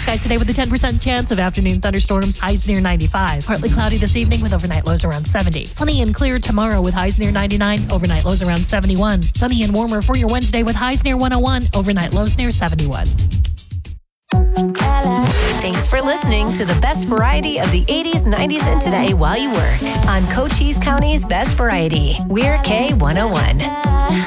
skies today with a 10% chance of afternoon thunderstorms, highs near 95. Partly cloudy this evening with overnight lows around 70. Sunny and clear tomorrow with highs near 99, overnight lows around 71. Sunny and warmer for your Wednesday with highs near 101, overnight lows near 71. Thanks for listening to the best variety of the 80s, 90s, and today while you work on Cochise County's Best Variety. We're K101.